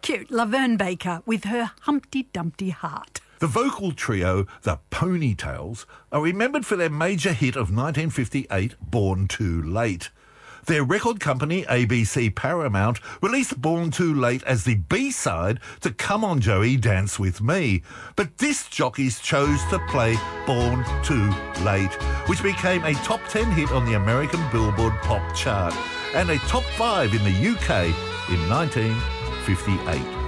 cute, Laverne Baker with her Humpty Dumpty Heart. The vocal trio, the Ponytails, are remembered for their major hit of 1958, Born Too Late. Their record company, ABC Paramount, released Born Too Late as the B-side to Come On Joey, Dance With Me. But disc jockeys chose to play Born Too Late, which became a top 10 hit on the American Billboard Pop chart and a top 5 in the UK in 1958.